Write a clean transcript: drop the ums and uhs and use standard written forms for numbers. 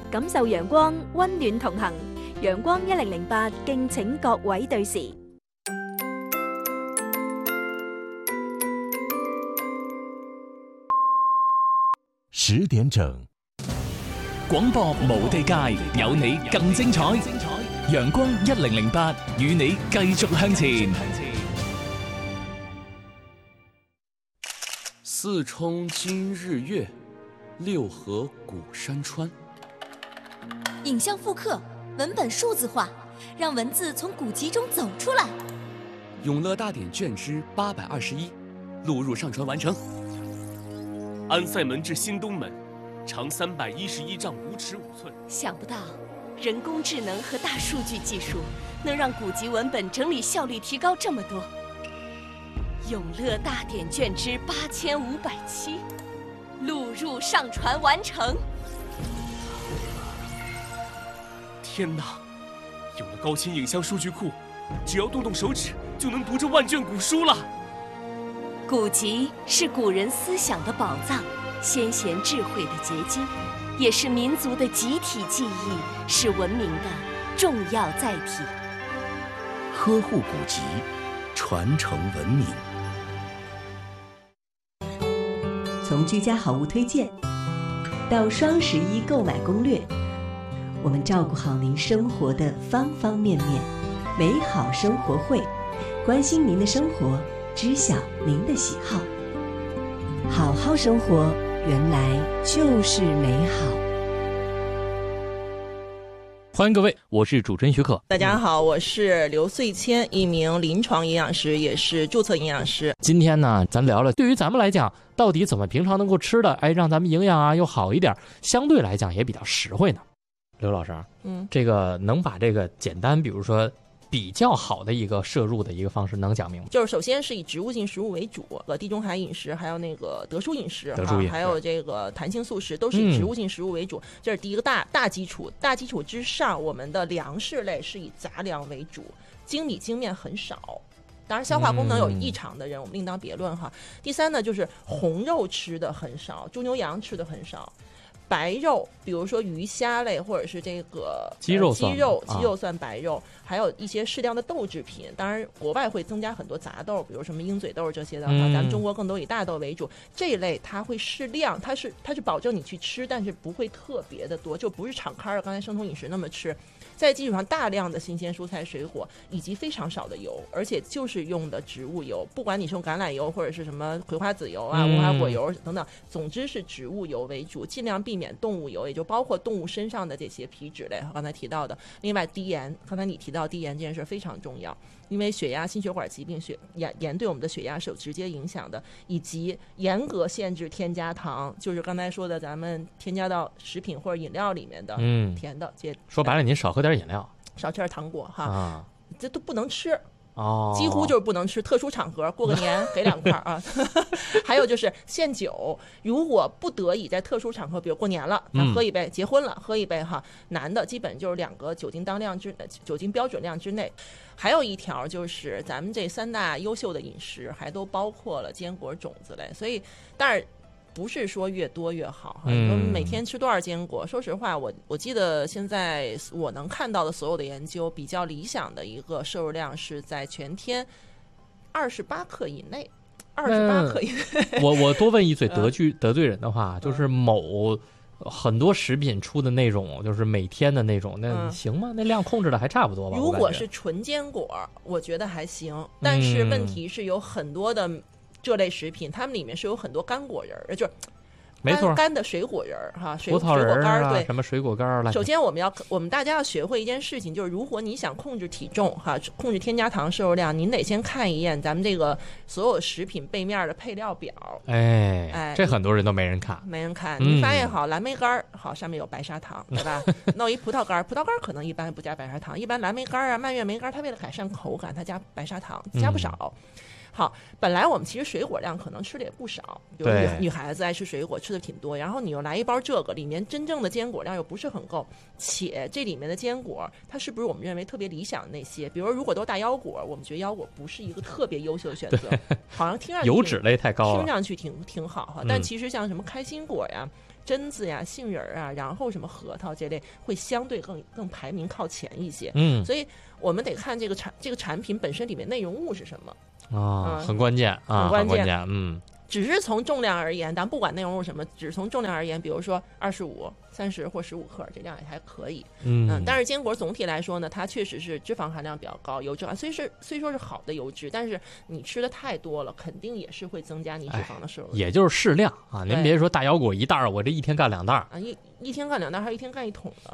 感受陽光，溫暖同行。陽光1008，敬請各位對時。 10點整， 廣播無地界，有你更精彩。陽光1008，與你繼續向前。 四冲今日月，六合古山川。 影像复刻，文本数字化，让文字从古籍中走出来。 永乐大典卷之821，录入上传完成。 安塞门至新东门，长311丈5尺5寸。 想不到，人工智能和大数据技术能让古籍文本整理效率提高这么多。永乐大典卷之8507，录入上传完成。 天哪！有了高清影像数据库，只要动动手指就能读这万卷古书了。 古籍是古人思想的宝藏，先贤智慧的结晶，也是民族的集体记忆，是文明的重要载体。 呵护古籍，传承文明。 从居家好物推荐到双11购买攻略，我们照顾好您生活的方方面面。美好生活会，关心您的生活，知晓您的喜好。好好生活，原来就是美好。 欢迎各位，我是主持人许可。 大家好，我是刘穗谦，一名临床营养师，也是注册营养师。 今天呢，咱聊聊对于咱们来讲，到底怎么平常能够吃的，让咱们营养又好一点，相对来讲也比较实惠呢？刘老师，这个能把这个简单，比如说比较好的一个摄入的一个方式能讲明白？ 就是首先是以植物性食物为主，地中海饮食，还有那个德叔饮食，还有这个弹性素食，都是以植物性食物为主。这是第一个大基础。大基础之上，我们的粮食类是以杂粮为主，精米精面很少。当然，消化功能有异常的人，我们另当别论哈。第三呢，就是红肉吃的很少，猪牛羊吃的很少。白肉，比如说鱼虾类，或者是这个鸡肉算白肉，还有一些适量的豆制品。当然，国外会增加很多杂豆，比如什么鹰嘴豆这些的，咱们中国更多以大豆为主。这一类它会适量，它是保证你去吃，但是不会特别的多，就不是敞开的刚才生酮饮食那么吃。在基础上，大量的新鲜蔬菜水果，以及非常少的油，而且就是用的植物油，不管你是用橄榄油或者是什么葵花籽油啊、无花果油等等，总之是植物油为主，尽量避免动物油，也就包括动物身上的这些皮脂类，刚才提到的。另外，低盐，刚才你提到低盐这件事非常重要，因为血压、心血管疾病，盐对我们的血压是有直接影响的，以及严格限制添加糖，就是刚才说的咱们添加到食品或者饮料里面的甜的。 说白了，您少喝点饮料， 少吃点糖果哈，这都不能吃。 几乎就是不能吃，特殊场合过个年给2块啊。还有就是限酒，如果不得已在特殊场合，比如过年了，那喝一杯；结婚了喝一杯哈。男的基本就是2个酒精标准量之内。还有一条就是咱们这3大优秀的饮食还都包括了坚果、种子类，所以但是不是说越多越好，每天吃多少坚果？说实话，我记得现在我能看到的所有的研究，比较理想的一个摄入量是在全天28克以内。28克以内。 我多问一嘴得罪人的话，就是很多食品出的那种，就是每天的那种，那行吗？那量控制的还差不多吧？ 如果是纯坚果，我觉得还行，但是问题是有很多的这类食品，它们里面是有很多干果仁，就是没错， 干的水果仁哈， 葡萄仁啊，对， 什么水果干儿。 首先我们大家要学会一件事情，就是如果你想控制体重哈，控制添加糖摄入量，您得先看一眼咱们这个所有食品背面的配料表。 这很多人都没人看。 你发现好，蓝莓干好上面有白砂糖，对吧？弄一葡萄干可能一般不加白砂糖，一般蓝莓干啊、蔓越莓干，它为了改善口感，它加白砂糖，加不少。好，本来我们其实水果量可能吃的也不少，比如女孩子爱吃水果，吃的挺多，然后你又来一包这个，里面真正的坚果量又不是很够，且这里面的坚果它是不是我们认为特别理想的那些？比如如果都大腰果，我们觉得腰果不是一个特别优秀的选择，好像听上去油脂类太高了， 听上去挺好哈，但其实像什么开心果呀、 榛子呀、杏仁啊，然后什么核桃这类会相对更排名靠前一些。所以我们得看这个产品本身里面内容物是什么很关键啊，很关键。 只是从重量而言，但不管内容物什么，只是从重量而言，比如说25、30或15克，这量也还可以。但是坚果总体来说呢，它确实是脂肪含量比较高，油脂含虽说是好的油脂，但是你吃的太多了，肯定也是会增加你脂肪的摄入。 也就是适量啊，您别说大腰果一袋，我这一天干2袋啊，一天干2袋，还一天干1桶的。